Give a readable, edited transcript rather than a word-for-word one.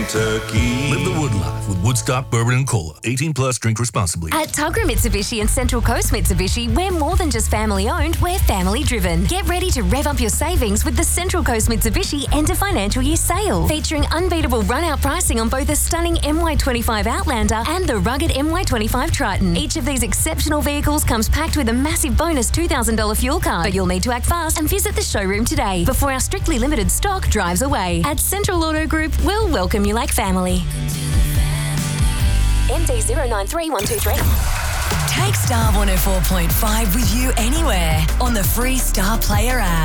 Kentucky. Live the Wood life with Woodstock Bourbon and Cola. 18 plus, drink responsibly. At Tuggerah Mitsubishi and Central Coast Mitsubishi, we're more than just family owned, we're family driven. Get ready to rev up your savings with the Central Coast Mitsubishi end of financial year sale, featuring unbeatable run-out pricing on both the stunning MY25 Outlander and the rugged MY25 Triton. Each of these exceptional vehicles comes packed with a massive bonus $2,000 fuel card, but you'll need to act fast and visit the showroom today before our strictly limited stock drives away. At Central Auto Group, we'll welcome you like family. MD 093123. Take Star 104.5 with you anywhere on the free Star Player app.